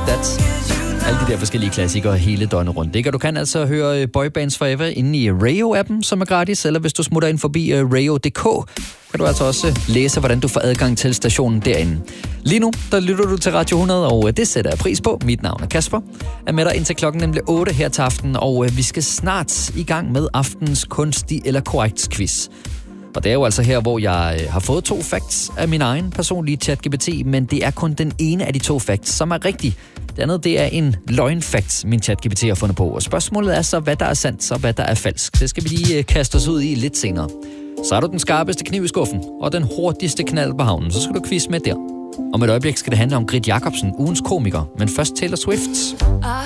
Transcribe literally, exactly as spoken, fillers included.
That. Alle de der forskellige klassikere hele døgnet rundt. Ikke? Og du kan altså høre Boybands Forever inde i Rayo-appen, som er gratis, eller hvis du smutter ind forbi rayo punktum d k, kan du altså også læse, hvordan du får adgang til stationen derinde. Lige nu, der lytter du til Radio hundrede, og det sætter jeg pris på. Mit navn er Kasper. Jeg er med dig indtil klokken nemlig otte her til aften, og vi skal snart i gang med aftens kunstig eller korrekt quiz. Og det er jo altså her, hvor jeg har fået to facts af min egen personlige ChatGPT, men det er kun den ene af de to facts, som er rigtig. Det andet, det er en løgnfakt, min ChatGPT har fundet på. Og spørgsmålet er så, hvad der er sandt og hvad der er falsk. Det skal vi lige kaste os ud i lidt senere. Så er du den skarpeste kniv i skuffen og den hurtigste knald på havnen, så skal du quiz med der. Om et øjeblik skal det handle om Grit Jacobsen, ugens komiker, men først Taylor Swift. I